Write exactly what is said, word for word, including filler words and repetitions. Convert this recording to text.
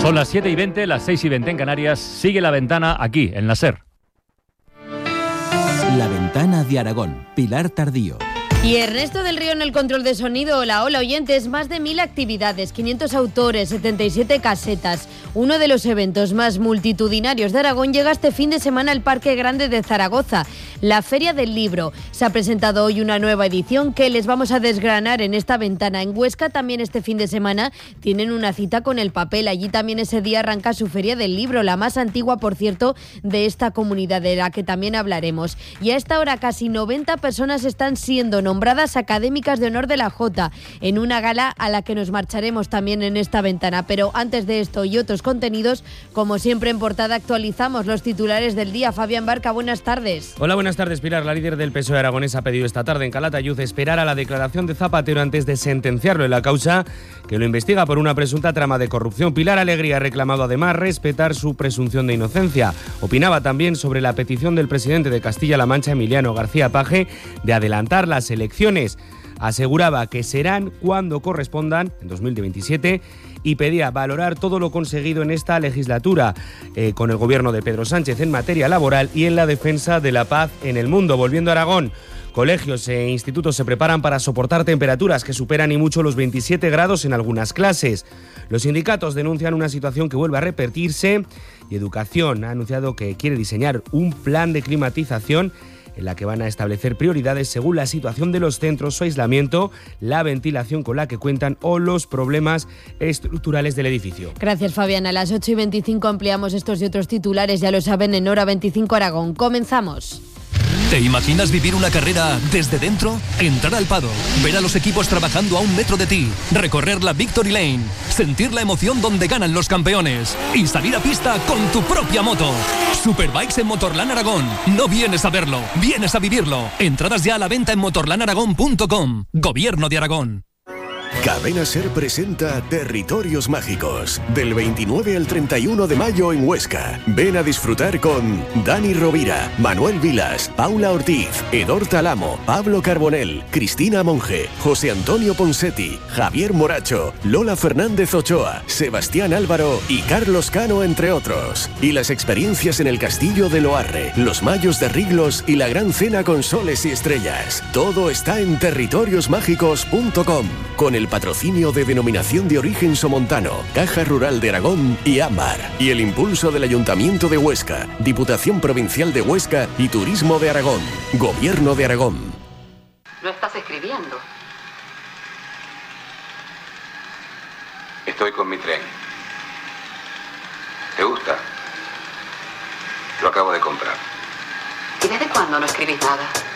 Son las siete y veinte, las seis y veinte en Canarias. Sigue La Ventana aquí, en la SER. La Ventana de Aragón, Pilar Tardío. Y Ernesto del Río en el control de sonido. Hola, hola oyentes, más de mil actividades, quinientos autores, setenta y siete casetas. Uno de los eventos más multitudinarios de Aragón llega este fin de semana al Parque Grande de Zaragoza, la Feria del Libro. Se ha presentado hoy una nueva edición que les vamos a desgranar en esta ventana. En Huesca también este fin de semana tienen una cita con el papel. Allí también ese día arranca su Feria del Libro, la más antigua, por cierto, de esta comunidad, de la que también hablaremos. Y a esta hora casi noventa personas están siendo nombradas nombradas académicas de honor de la Jota, en una gala a la que nos marcharemos también en esta ventana. Pero antes de esto y otros contenidos, como siempre en portada actualizamos los titulares del día. Fabián Barca, buenas tardes. Hola, buenas tardes, Pilar. La líder del P S O E aragonés ha pedido esta tarde en Calatayud esperar a la declaración de Zapatero antes de sentenciarlo en la causa que lo investiga por una presunta trama de corrupción. Pilar Alegría ha reclamado además respetar su presunción de inocencia. Opinaba también sobre la petición del presidente de Castilla-La Mancha, Emiliano García Paje, de adelantar las elecciones. Aseguraba que serán cuando correspondan, en dos mil veintisiete, y pedía valorar todo lo conseguido en esta legislatura eh, con el gobierno de Pedro Sánchez en materia laboral y en la defensa de la paz en el mundo. Volviendo a Aragón, colegios e institutos se preparan para soportar temperaturas que superan y mucho los veintisiete grados en algunas clases. Los sindicatos denuncian una situación que vuelve a repetirse y Educación ha anunciado que quiere diseñar un plan de climatización en la que van a establecer prioridades según la situación de los centros, su aislamiento, la ventilación con la que cuentan o los problemas estructurales del edificio. Gracias, Fabián. A las ocho y veinticinco ampliamos estos y otros titulares, ya lo saben, en Hora veinticinco Aragón. Comenzamos. ¿Te imaginas vivir una carrera desde dentro? Entrar al paddock, ver a los equipos trabajando a un metro de ti, recorrer la Victory Lane, sentir la emoción donde ganan los campeones y salir a pista con tu propia moto. Superbikes en Motorland Aragón. No vienes a verlo, vienes a vivirlo. Entradas ya a la venta en motorland aragón punto com. Gobierno de Aragón. Cadena SER presenta Territorios Mágicos, del veintinueve al treinta y uno de mayo en Huesca. Ven a disfrutar con Dani Rovira, Manuel Vilas, Paula Ortiz, Edor Talamo, Pablo Carbonell, Cristina Monge, José Antonio Ponsetti, Javier Moracho, Lola Fernández Ochoa, Sebastián Álvaro y Carlos Cano, entre otros. Y las experiencias en el Castillo de Loarre, los Mayos de Riglos y la Gran Cena con soles y estrellas. Todo está en territorios mágicos punto com, con el patrocinio de Denominación de Origen Somontano, Caja Rural de Aragón y Ámbar, y el impulso del Ayuntamiento de Huesca, Diputación Provincial de Huesca y Turismo de Aragón, Gobierno de Aragón. ¿No estás escribiendo? Estoy con mi tren. ¿Te gusta? Lo acabo de comprar. ¿Y desde cuándo no escribís nada?